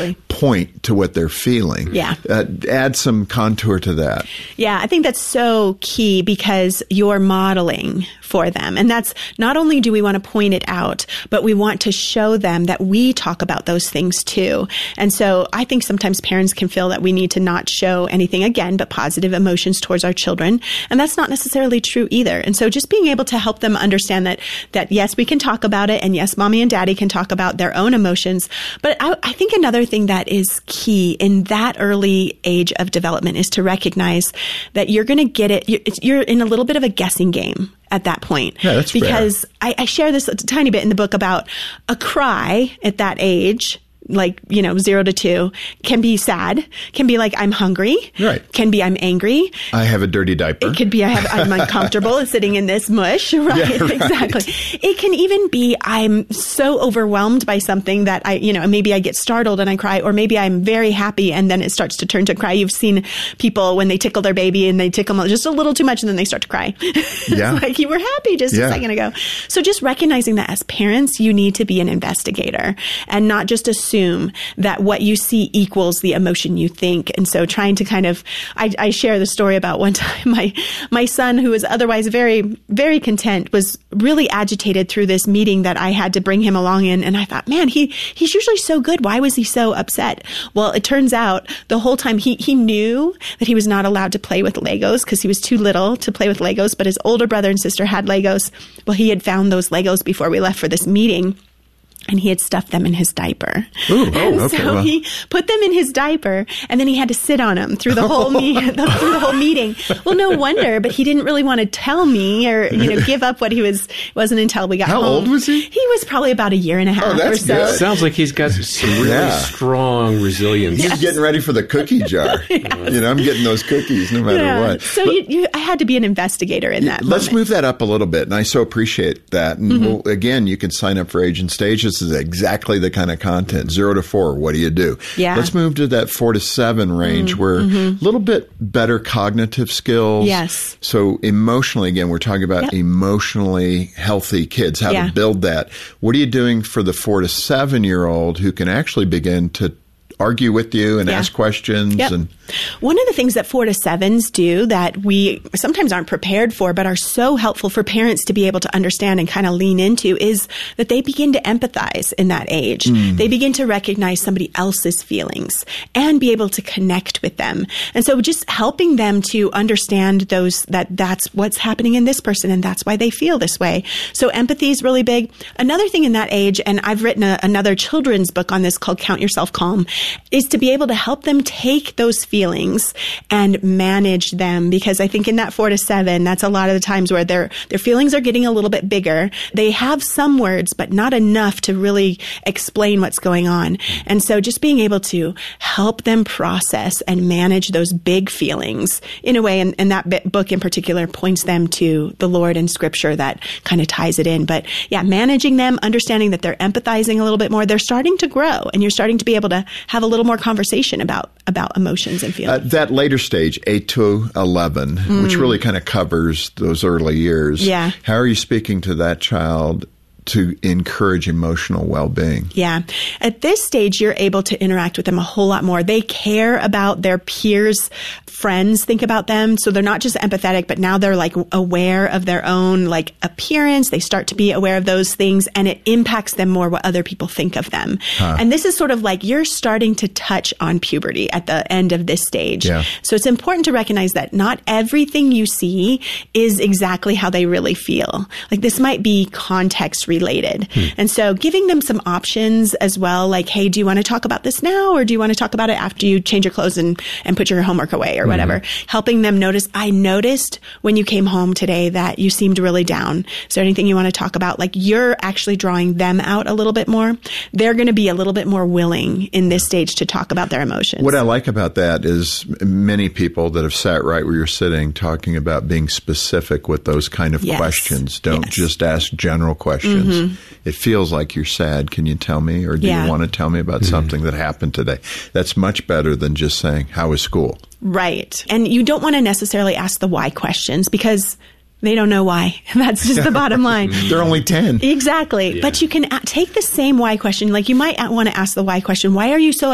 point to what they're feeling. Yeah. Add some contour to that. Yeah, I think that's so key because you're modeling for them. And that's not only do we want to point it out, but we want to show them that we talk about those things too. And so I think sometimes parents can feel that we need to not show anything again, but positive emotions towards our children. And that's not necessarily true either. And so just being able to help them understand that yes, we can talk about it. And yes, mommy and daddy can talk about their own emotions. But I think another thing that is key in that early age of development is to recognize that you're going to get it. You're in a little bit of a guessing game at that point. Yeah, that's because I share this a tiny bit in the book about a cry at that age, like, 0 to 2, can be sad, can be like, I'm hungry, right? Can be I'm angry. I have a dirty diaper. It could be I'm uncomfortable sitting in this mush, right? Yeah, right? Exactly. It can even be I'm so overwhelmed by something that maybe I get startled and I cry, or maybe I'm very happy and then it starts to turn to cry. You've seen people when they tickle their baby and they tickle them just a little too much and then they start to cry. Yeah. It's like you were happy just a second ago. So just recognizing that as parents, you need to be an investigator and not just assume that what you see equals the emotion you think. And so trying to I share the story about one time my son, who was otherwise very, very content, was really agitated through this meeting that I had to bring him along in. And I thought, man, he's usually so good. Why was he so upset? Well, it turns out the whole time he knew that he was not allowed to play with Legos because he was too little to play with Legos, but his older brother and sister had Legos. Well, he had found those Legos before we left for this meeting. And he had stuffed them in his diaper. Ooh, so he put them in his diaper, and then he had to sit on them through the whole through the whole meeting. Well, no wonder, but he didn't really want to tell me or give up what he was. It wasn't until we got home. How old was he? He was probably about a year and a half that's or so. good. Sounds like he's got some really strong resilience. He's getting ready for the cookie jar. Yes. I'm getting those cookies no matter what. So I had to be an investigator in that Let's moment. move that up a little bit, and I so appreciate that. And again, you can sign up for Age and Stage. This is exactly the kind of content. 0 to 4, what do you do? Yeah. Let's move to that 4 to 7 range where a little bit better cognitive skills. Yes. So emotionally, again, we're talking about emotionally healthy kids, how to build that. What are you doing for the 4 to 7-year-old who can actually begin to argue with you and ask questions? Yep. And one of the things that 4 to 7s do that we sometimes aren't prepared for, but are so helpful for parents to be able to understand and kind of lean into, is that they begin to empathize in that age. They begin to recognize somebody else's feelings and be able to connect with them. And so just helping them to understand that's what's happening in this person and that's why they feel this way. So empathy is really big. Another thing in that age, and I've written another children's book on this called Count Yourself Calm, is to be able to help them take those feelings and manage them. Because I think in that 4 to 7, that's a lot of the times where their feelings are getting a little bit bigger. They have some words, but not enough to really explain what's going on. And so just being able to help them process and manage those big feelings in a way, and that book in particular points them to the Lord and Scripture that kind of ties it in. But yeah, managing them, understanding that they're empathizing a little bit more, they're starting to grow, and you're starting to be able to have a little more conversation about emotions and feelings. That later stage, 8 to 11, which really kind of covers those early years. Yeah. How are you speaking to that child to encourage emotional well-being? Yeah. At this stage, you're able to interact with them a whole lot more. They care about their peers, friends think about them. So they're not just empathetic, but now they're like aware of their own like appearance. They start to be aware of those things, and it impacts them more what other people think of them. And this is sort of like you're starting to touch on puberty at the end of this stage. Yeah. So it's important to recognize that not everything you see is exactly how they really feel. Like this might be context related. And so giving them some options as well, like, hey, do you want to talk about this now, or do you want to talk about it after you change your clothes and put your homework away or whatever? Helping them notice, I noticed when you came home today that you seemed really down. Is there anything you want to talk about? Like you're actually drawing them out a little bit more. They're going to be a little bit more willing in this stage to talk about their emotions. What I like about that is many people that have sat right where you're sitting talking about being specific with those kind of questions. Don't just ask general questions. It feels like you're sad. Can you tell me? Or do you want to tell me about something that happened today? That's much better than just saying, how was school? Right. And you don't want to necessarily ask the why questions because they don't know why. That's just the bottom line. They're only 10. Exactly. Yeah. But you can take the same why question. Like you might want to ask the why question. Why are you so